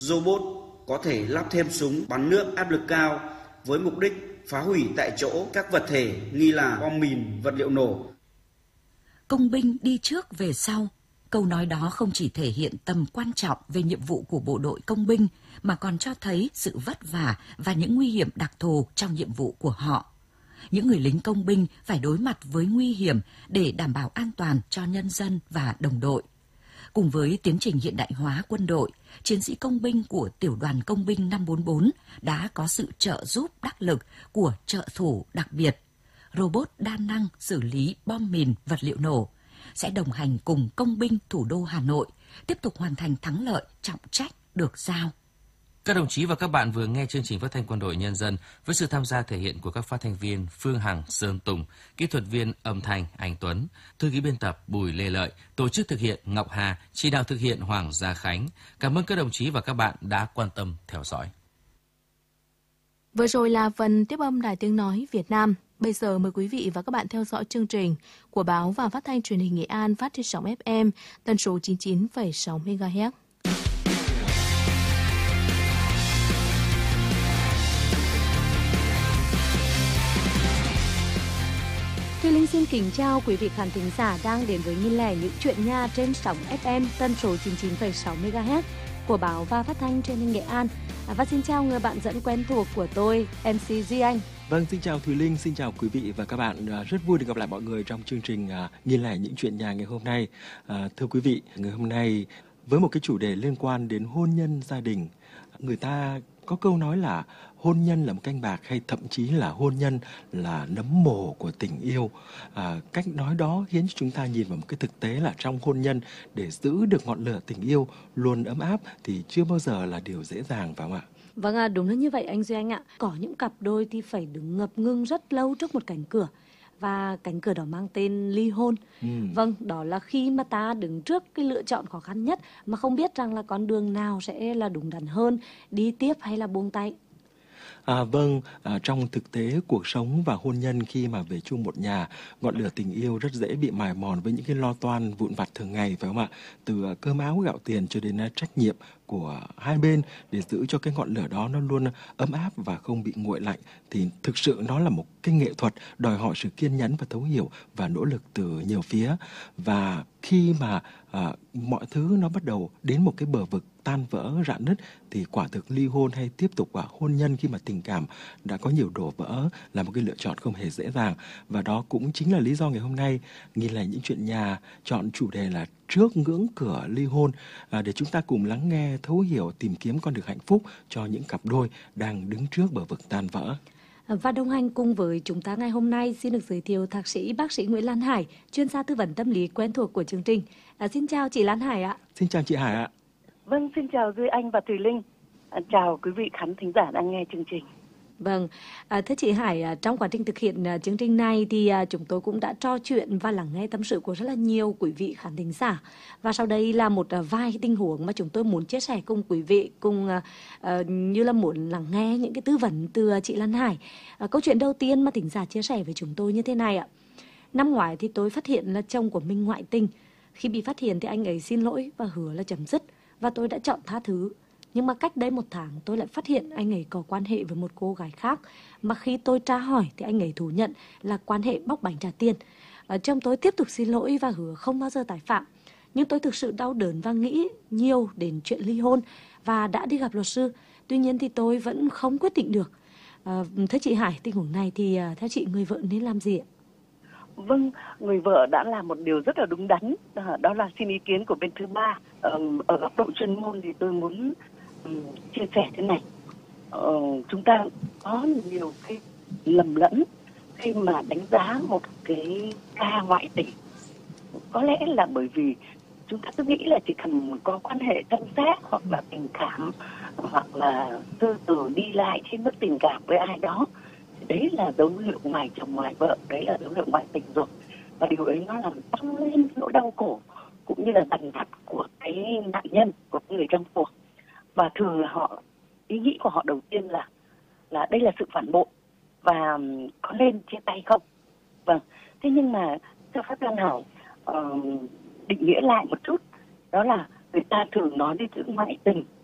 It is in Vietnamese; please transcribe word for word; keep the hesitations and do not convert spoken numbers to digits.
Robot có thể lắp thêm súng bắn nước áp lực cao với mục đích phá hủy tại chỗ các vật thể nghi là bom mìn, vật liệu nổ. Công binh đi trước về sau. Câu nói đó không chỉ thể hiện tầm quan trọng về nhiệm vụ của bộ đội công binh, mà còn cho thấy sự vất vả và những nguy hiểm đặc thù trong nhiệm vụ của họ. Những người lính công binh phải đối mặt với nguy hiểm để đảm bảo an toàn cho nhân dân và đồng đội. Cùng với tiến trình hiện đại hóa quân đội, chiến sĩ công binh của Tiểu đoàn Công binh năm bốn bốn đã có sự trợ giúp đắc lực của trợ thủ đặc biệt. Robot đa năng xử lý bom mìn, vật liệu nổ sẽ đồng hành cùng công binh thủ đô Hà Nội, tiếp tục hoàn thành thắng lợi trọng trách được giao. Các đồng chí và các bạn vừa nghe chương trình phát thanh Quân đội Nhân dân với sự tham gia thể hiện của các phát thanh viên Phương Hằng, Sơn Tùng, kỹ thuật viên âm thanh Anh Tuấn, thư ký biên tập Bùi Lê Lợi, tổ chức thực hiện Ngọc Hà, chỉ đạo thực hiện Hoàng Gia Khánh. Cảm ơn các đồng chí và các bạn đã quan tâm theo dõi. Vừa rồi là phần tiếp âm Đài Tiếng Nói Việt Nam. Bây giờ mời quý vị và các bạn theo dõi chương trình của Báo và Phát thanh Truyền hình Nghệ An phát trên sóng ép em tần số chín mươi chín phẩy sáu mê ga héc. Thùy Linh xin kính chào quý vị khán thính giả đang đến với nghìn lẻ những chuyện nha trên sóng ép em tần số chín mươi chín phẩy sáu mê ga héc của Báo và Phát thanh Truyền hình Nghệ An. Và xin chào người bạn dẫn quen thuộc của tôi, em xê Duy Anh. Vâng, xin chào Thùy Linh, xin chào quý vị và các bạn. Rất vui được gặp lại mọi người trong chương trình Nghìn lẻ những chuyện nhà ngày hôm nay. À, thưa quý vị, ngày hôm nay với một cái chủ đề liên quan đến hôn nhân gia đình. Người ta có câu nói là hôn nhân là một canh bạc, hay thậm chí là hôn nhân là nấm mồ của tình yêu. À, cách nói đó khiến chúng ta nhìn vào một cái thực tế là trong hôn nhân, để giữ được ngọn lửa tình yêu luôn ấm áp thì chưa bao giờ là điều dễ dàng, phải không ạ? Vâng, à, đúng là như vậy anh Duy Anh ạ. Có những cặp đôi thì phải đứng ngập ngừng rất lâu trước một cánh cửa, và cánh cửa đó mang tên ly hôn. Ừ. Vâng, đó là khi mà ta đứng trước cái lựa chọn khó khăn nhất, mà không biết rằng là con đường nào sẽ là đúng đắn hơn, đi tiếp hay là buông tay. À, vâng, à, trong thực tế cuộc sống và hôn nhân, khi mà về chung một nhà, ngọn lửa tình yêu rất dễ bị mài mòn với những cái lo toan vụn vặt thường ngày, phải không ạ? Từ uh, cơm áo gạo tiền cho đến uh, trách nhiệm của hai bên để giữ cho cái ngọn lửa đó nó luôn ấm áp và không bị nguội lạnh, thì thực sự nó là một cái nghệ thuật đòi hỏi sự kiên nhẫn và thấu hiểu và nỗ lực từ nhiều phía. Và khi mà uh, mọi thứ nó bắt đầu đến một cái bờ vực tan vỡ rạn nứt, thì quả thực ly hôn hay tiếp tục vào hôn nhân khi mà tình cảm đã có nhiều đổ vỡ là một cái lựa chọn không hề dễ dàng. Và đó cũng chính là lý do ngày hôm nay Nghìn lẻ những chuyện nhà chọn chủ đề là trước ngưỡng cửa ly hôn, à, để chúng ta cùng lắng nghe, thấu hiểu, tìm kiếm con đường hạnh phúc cho những cặp đôi đang đứng trước bờ vực tan vỡ. Và đồng hành cùng với chúng ta ngày hôm nay xin được giới thiệu thạc sĩ bác sĩ Nguyễn Lan Hải, chuyên gia tư vấn tâm lý quen thuộc của chương trình. À, xin chào chị Lan Hải ạ. Xin chào chị Hải ạ. Vâng, xin chào Duy Anh và Thùy Linh. À, chào quý vị khán thính giả đang nghe chương trình. Vâng, à, thưa chị Hải, à, trong quá trình thực hiện à, chương trình này thì à, chúng tôi cũng đã trò chuyện và lắng nghe tâm sự của rất là nhiều quý vị khán thính giả. Và sau đây là một à, vài tình huống mà chúng tôi muốn chia sẻ cùng quý vị, cùng à, à, như là muốn lắng nghe những cái tư vấn từ à, chị Lan Hải. À, câu chuyện đầu tiên mà thính giả chia sẻ với chúng tôi như thế này ạ. Năm ngoái thì tôi phát hiện là chồng của mình ngoại tình. Khi bị phát hiện thì anh ấy xin lỗi và hứa là chấm dứt, và tôi đã chọn tha thứ. Nhưng mà cách đây một tháng tôi lại phát hiện anh ấy có quan hệ với một cô gái khác, mà khi tôi tra hỏi thì anh ấy thú nhận là quan hệ bóc bánh trả tiền. À, chồng tôi tiếp tục xin lỗi và hứa không bao giờ tái phạm. Nhưng tôi thực sự đau đớn và nghĩ nhiều đến chuyện ly hôn và đã đi gặp luật sư. Tuy nhiên thì tôi vẫn không quyết định được. À, thưa chị Hải, tình huống này thì à, theo chị người vợ nên làm gì ạ? Vâng, người vợ đã làm một điều rất là đúng đắn, đó là xin ý kiến của bên thứ ba. Ở góc độ chuyên môn thì tôi muốn um, chia sẻ thế này. Ờ, chúng ta có nhiều cái lầm lẫn khi mà đánh giá một cái ca ngoại tình. Có lẽ là bởi vì chúng ta cứ nghĩ là chỉ cần có quan hệ thân xác hoặc là tình cảm, hoặc là từ từ đi lại trên mức tình cảm với ai đó, đấy là dấu hiệu ngoài chồng ngoài vợ, đấy là dấu hiệu ngoại tình rồi. Và điều ấy nó làm tăng lên nỗi đau khổ cũng như là dằn vặt của cái nạn nhân, của người trong cuộc. Và thường là họ, ý nghĩ của họ đầu tiên là là đây là sự phản bội và có nên chia tay không. Vâng, thế nhưng mà theo pháp Lan Hải uh, định nghĩa lại một chút, đó là người ta thường nói đến chữ ngoại tình